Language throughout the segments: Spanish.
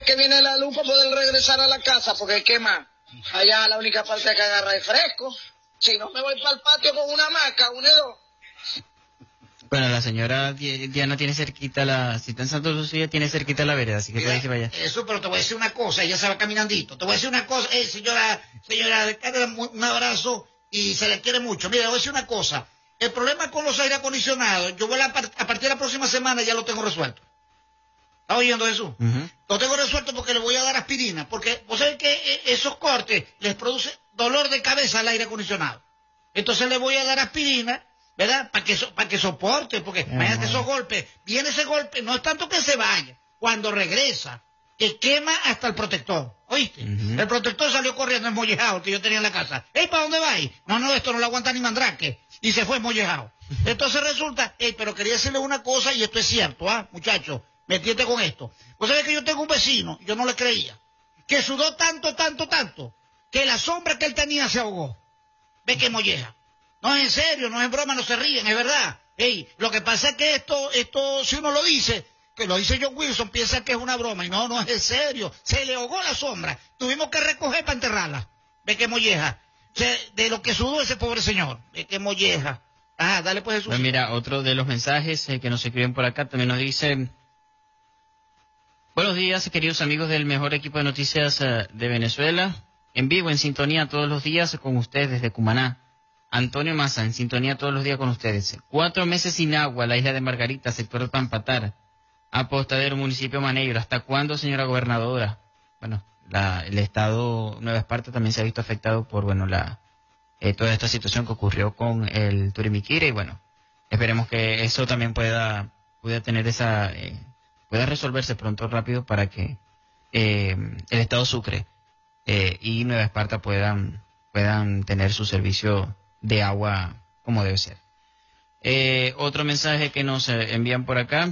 que viene la luz para poder regresar a la casa, porque ¿qué más? Allá la única parte que agarra es fresco. Si no, me voy para el patio con una hamaca, una y dos. Bueno, la señora Diana tiene cerquita si está en Santo Lucía, tiene cerquita la vereda, así que puede irse para allá. Eso, pero te voy a decir una cosa, ella se va caminandito. Te voy a decir una cosa, señora, un abrazo y se le quiere mucho. Mira, le voy a decir una cosa. El problema con los aire acondicionados, yo voy a partir de la próxima semana ya lo tengo resuelto. ¿Estás oyendo eso? Lo tengo resuelto porque le voy a dar aspirina, porque vos sabés que esos cortes les produce dolor de cabeza al aire acondicionado. Entonces le voy a dar aspirina, ¿verdad? Para que soporte, porque imagínate esos golpes. Viene ese golpe, no es tanto que se vaya, cuando regresa, que quema hasta el protector, ¿oíste? El protector salió corriendo enmollejado, el que yo tenía en la casa. ¡Ey, para dónde vais! No, esto no lo aguanta ni Mandrake. Y se fue enmollejado. Entonces resulta, pero quería decirle una cosa, y esto es cierto, muchachos, me entiende con esto. Vos sabés que yo tengo un vecino, yo no le creía, que sudó tanto, que la sombra que él tenía se ahogó. Ve que molleja. No es en serio, no es en broma, no se ríen, es verdad. Lo que pasa es que esto, si uno lo dice, que lo dice John Wilson, piensa que es una broma, y no es en serio. Se le ahogó la sombra, tuvimos que recoger para enterrarla. Ve que molleja. De lo que sudó ese pobre señor, ve que molleja. Dale pues Jesús. Pues mira, otro de los mensajes que nos escriben por acá también nos dice: buenos días, queridos amigos del mejor equipo de noticias de Venezuela. En vivo, en sintonía todos los días con ustedes desde Cumaná. Antonio Maza, en sintonía todos los días con ustedes. 4 meses sin agua, la isla de Margarita, sector de Pampatar, Apostadero, municipio Maneiro. ¿Hasta cuándo, señora gobernadora? Bueno, el estado Nueva Esparta también se ha visto afectado por, toda esta situación que ocurrió con el Turimiquira, y bueno, esperemos que eso también pueda tener pueda resolverse pronto, rápido, para que el estado Sucre y Nueva Esparta puedan tener su servicio de agua como debe ser. Otro mensaje que nos envían por acá,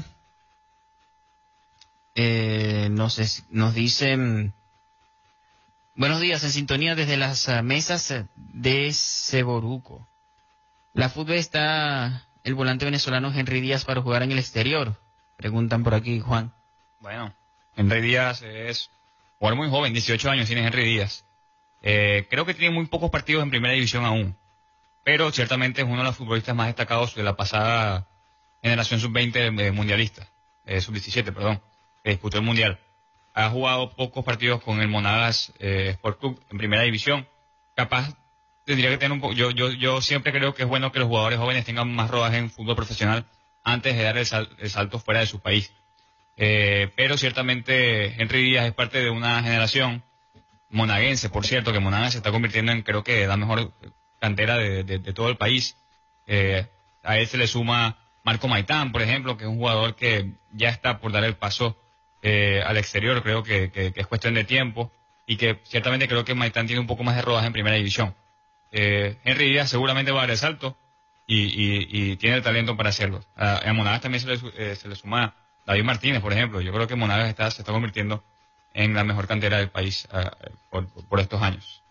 nos dicen: buenos días, en sintonía desde las mesas de Ceboruco. ¿La fútbol está el volante venezolano Henry Díaz para jugar en el exterior? Preguntan por aquí, Juan. Bueno, Henry Díaz es jugador muy joven, 18 años tiene Henry Díaz. Creo que tiene muy pocos partidos en primera división aún, pero ciertamente es uno de los futbolistas más destacados de la pasada generación sub-20 mundialista, sub-17, perdón, que disputó el mundial. Ha jugado pocos partidos con el Monagas Sport Club en primera división. Capaz tendría que tener un poco. Yo siempre creo que es bueno que los jugadores jóvenes tengan más rodaje en fútbol profesional antes de dar el salto fuera de su país. Pero ciertamente Henry Díaz es parte de una generación monaguense, por cierto, que Monagas se está convirtiendo en, creo que, la mejor cantera de todo el país. A él se le suma Marco Maitán, por ejemplo, que es un jugador que ya está por dar el paso al exterior. Creo que es cuestión de tiempo, y que ciertamente creo que Maitán tiene un poco más de rodaje en primera división. Henry Díaz seguramente va a dar el salto y tiene el talento para hacerlo. A Monagas también se le suma David Martínez, por ejemplo. Yo creo que Monagas se está convirtiendo en la mejor cantera del país por estos años.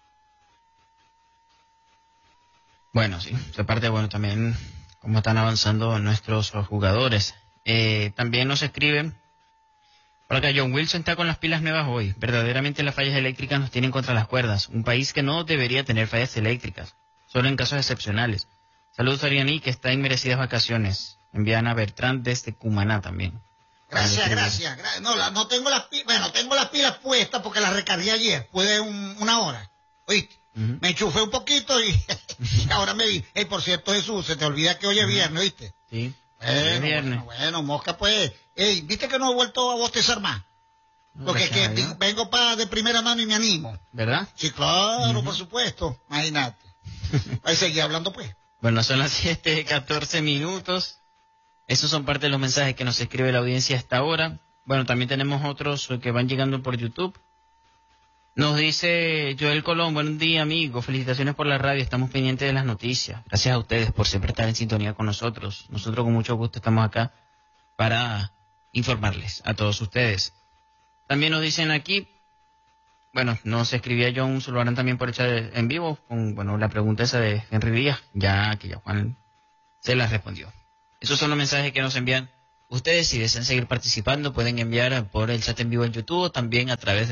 Bueno, sí, aparte, también cómo están avanzando nuestros jugadores. También nos escriben por acá: John Wilson está con las pilas nuevas hoy. Verdaderamente las fallas eléctricas nos tienen contra las cuerdas. Un país que no debería tener fallas eléctricas, solo en casos excepcionales. Saludos a Ariani, que está en merecidas vacaciones. Envían a Bertrand desde Cumaná también. Gracias. No tengo las pilas, tengo las pilas puestas porque las recargué ayer, pude una hora, ¿oíste? Me enchufé un poquito y ahora me di. Por cierto, Jesús, se te olvida que hoy es viernes, ¿oíste? Sí. Es viernes. Bueno, mosca, pues. ¿Viste que no he vuelto a bostezar más? Porque vengo de primera mano y me animo. ¿Verdad? Sí, claro, por supuesto. Imagínate. Ahí seguí hablando, pues. Bueno, son las 7:14. Esos son parte de los mensajes que nos escribe la audiencia hasta ahora. Bueno, también tenemos otros que van llegando por YouTube. Nos dice Joel Colón: buen día, amigo, felicitaciones por la radio, estamos pendientes de las noticias. Gracias a ustedes por siempre estar en sintonía con nosotros. Nosotros con mucho gusto estamos acá para informarles a todos ustedes. También nos dicen aquí, nos escribía John Zulbarán también por echar en vivo con, la pregunta esa de Henry Díaz, que ya Juan se la respondió. Esos son los mensajes que nos envían Ustedes, si desean seguir participando, pueden enviar por el chat en vivo en YouTube o también a través del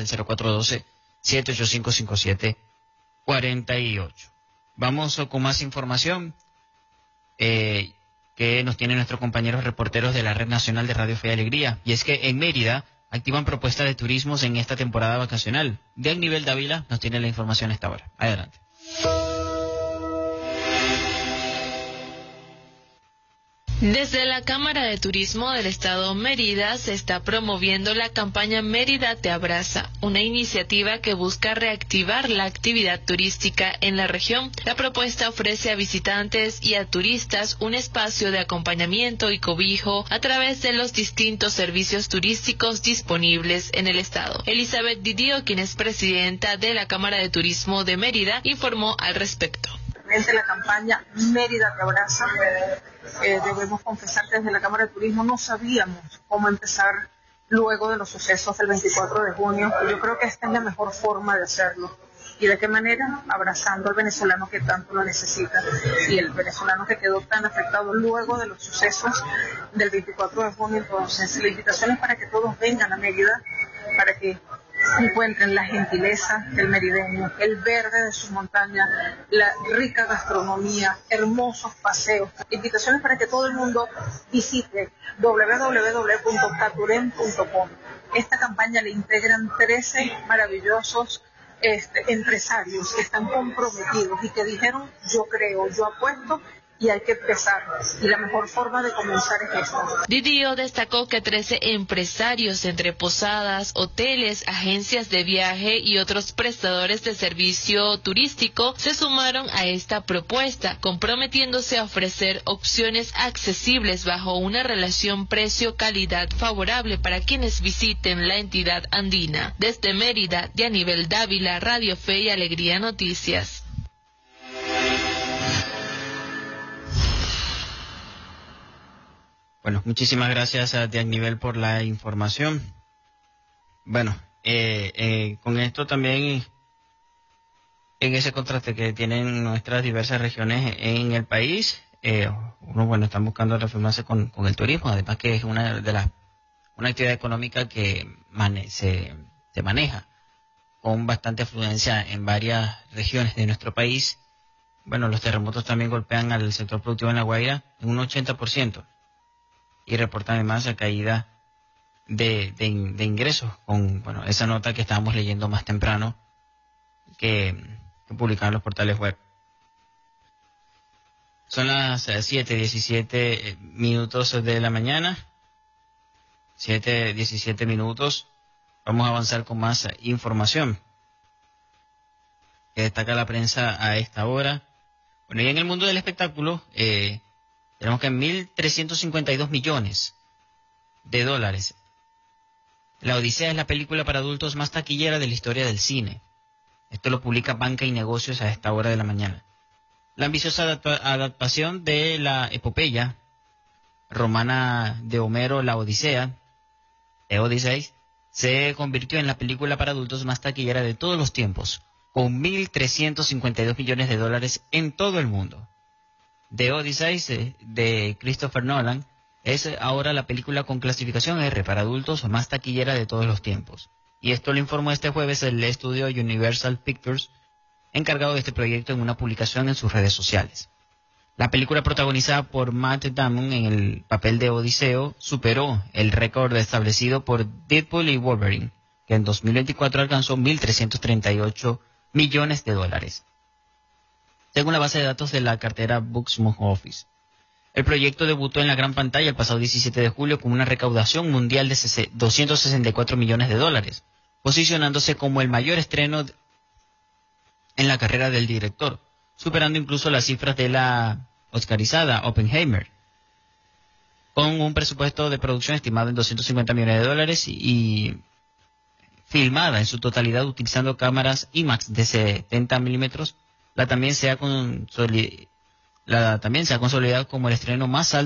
0412-785-5748. Vamos con más información que nos tienen nuestros compañeros reporteros de la Red Nacional de Radio Fe y Alegría. Y es que en Mérida activan propuestas de turismos en esta temporada vacacional. De Nivel Dávila nos tiene la información a esta hora. Adelante. Desde la Cámara de Turismo del Estado Mérida se está promoviendo la campaña Mérida te abraza, una iniciativa que busca reactivar la actividad turística en la región. La propuesta ofrece a visitantes y a turistas un espacio de acompañamiento y cobijo a través de los distintos servicios turísticos disponibles en el estado. Elizabeth Didio, quien es presidenta de la Cámara de Turismo de Mérida, informó al respecto. La campaña Mérida te abraza. Debemos confesar que desde la Cámara de Turismo no sabíamos cómo empezar luego de los sucesos del 24 de junio. Yo creo que esta es la mejor forma de hacerlo. ¿Y de qué manera? Abrazando al venezolano que tanto lo necesita. Y el venezolano que quedó tan afectado luego de los sucesos del 24 de junio. Entonces, la invitación es para que todos vengan a Mérida, para que encuentren la gentileza del merideño, el verde de sus montañas, la rica gastronomía, hermosos paseos. Invitaciones para que todo el mundo visite www.caturén.com. Esta campaña le integran 13 maravillosos empresarios que están comprometidos y que dijeron: yo creo, yo apuesto, y hay que empezar. Y la mejor forma de comenzar es esta. Didio destacó que 13 empresarios entre posadas, hoteles, agencias de viaje y otros prestadores de servicio turístico se sumaron a esta propuesta, comprometiéndose a ofrecer opciones accesibles bajo una relación precio-calidad favorable para quienes visiten la entidad andina. Desde Mérida, de Nivel Dávila, Radio Fe y Alegría Noticias. Bueno, muchísimas gracias a Nivel por la información. Bueno, con esto también, en ese contraste que tienen nuestras diversas regiones en el país, están buscando reformarse con el turismo, además que es una actividad económica que se maneja con bastante afluencia en varias regiones de nuestro país. Bueno, los terremotos también golpean al sector productivo en La Guaira en un 80%. Y reportan además la caída de ingresos con esa nota que estábamos leyendo más temprano que publicaron los portales web. Son las 7:17 minutos de la mañana. 7:17 minutos. Vamos a avanzar con más información que destaca la prensa a esta hora. Bueno, y en el mundo del espectáculo, tenemos que 1.352 millones de dólares. La Odisea es la película para adultos más taquillera de la historia del cine. Esto lo publica Banca y Negocios a esta hora de la mañana. La ambiciosa adaptación de la epopeya romana de Homero, La Odisea, The Odyssey, se convirtió en la película para adultos más taquillera de todos los tiempos, con 1.352 millones de dólares en todo el mundo. The Odyssey de Christopher Nolan es ahora la película con clasificación R para adultos más taquillera de todos los tiempos. Y esto lo informó este jueves el estudio Universal Pictures, encargado de este proyecto, en una publicación en sus redes sociales. La película, protagonizada por Matt Damon en el papel de Odiseo, superó el récord establecido por Deadpool y Wolverine, que en 2024 alcanzó 1.338 millones de dólares. Según la base de datos de la cartera Box Office. El proyecto debutó en la gran pantalla el pasado 17 de julio con una recaudación mundial de 264 millones de dólares, posicionándose como el mayor estreno en la carrera del director, superando incluso las cifras de la oscarizada Oppenheimer, con un presupuesto de producción estimado en 250 millones de dólares y filmada en su totalidad utilizando cámaras IMAX de 70 milímetros. También se ha consolidado como el estreno más alto